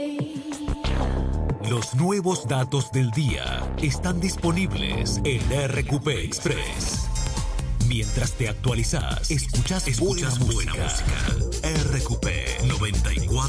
Los nuevos datos del día están disponibles en RQP Express. Mientras te actualizas, escuchas buena música. RQP 94.1.